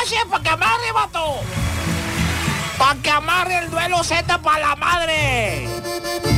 sí es para que amarre, vato. Para que amarre el duelo Z para la madre.